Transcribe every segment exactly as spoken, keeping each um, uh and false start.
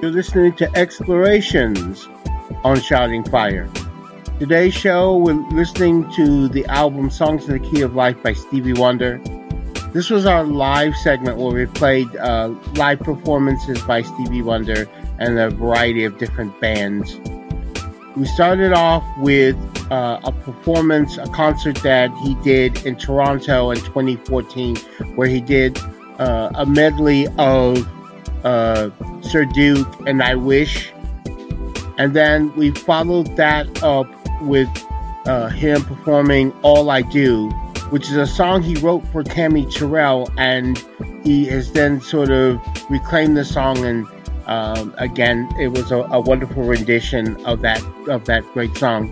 You're listening to Explorations on Shouting Fire. Today's show, we're listening to the album Songs in the Key of Life by Stevie Wonder. This was our live segment where we played uh, live performances by Stevie Wonder and a variety of different bands. We started off with uh, a performance, a concert that he did in Toronto in twenty fourteen, where he did uh, a medley of uh, Sir Duke and I Wish. And then we followed that up with uh, him performing All I Do, which is a song he wrote for Tammy Terrell, and he has then sort of reclaimed the song, and um, again, it was a, a wonderful rendition of that of that great song.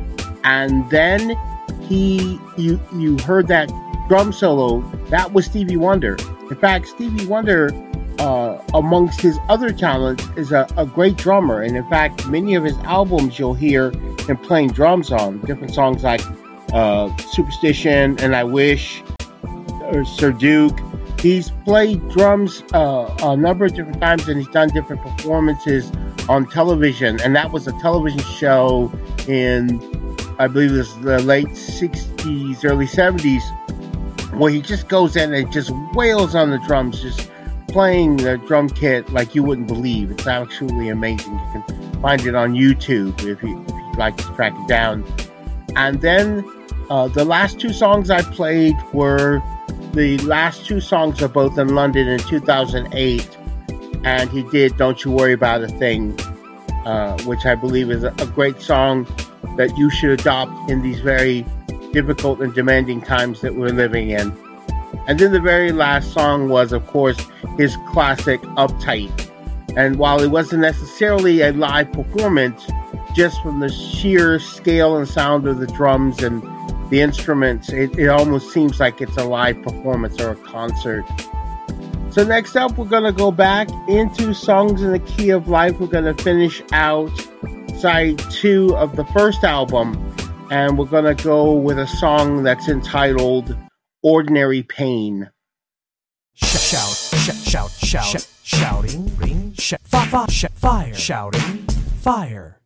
And then he, you you heard that drum solo. That was Stevie Wonder. In fact, Stevie Wonder, uh, amongst his other talents, is a, a great drummer, and in fact, many of his albums you'll hear him playing drums on different songs like Uh, Superstition and I Wish, or Sir Duke. He's played drums uh, a number of different times, and he's done different performances on television. And that was a television show in, I believe it was the late sixties, early seventies, where he just goes in and just wails on the drums, just playing the drum kit like you wouldn't believe. It's absolutely amazing. You can find it on YouTube if, you, if you'd like to track it down. And then Uh, the last two songs I played were the last two songs are both in London in two thousand eight, and he did Don't You Worry About a Thing, uh, which I believe is a, a great song that you should adopt in these very difficult and demanding times that we're living in. And then the very last song was, of course, his classic Uptight. And while it wasn't necessarily a live performance, just from the sheer scale and sound of the drums and the instruments, it, it almost seems like it's a live performance or a concert. So next up, we're going to go back into Songs in the Key of Life. We're going to finish out side two of the first album, and we're going to go with a song that's entitled Ordinary Pain. Shout, shout, shout, shout, shouting, ring, shout, fire, fire, shouting, fire.